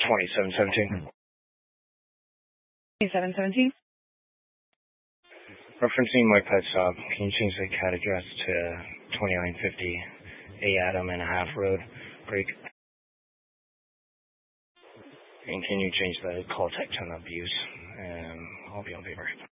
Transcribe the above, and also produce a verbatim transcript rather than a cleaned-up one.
twenty-seven seventeen. twenty-seven seventeen. Referencing my pet shop, can you change the cat address to twenty-nine fifty A Adam and a half Road, Break? And can you change the call text on abuse? Um, I'll be on paper.